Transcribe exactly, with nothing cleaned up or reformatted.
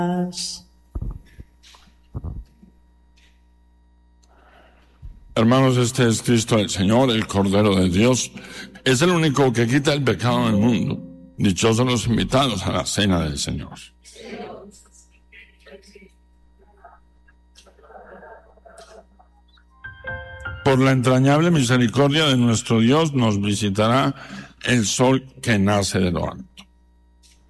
Hermanos, este es Cristo el Señor, el Cordero de Dios. Es el único que quita el pecado del mundo. Dichosos los invitados a la cena del Señor. Por la entrañable misericordia de nuestro Dios nos visitará el sol que nace de lo alto.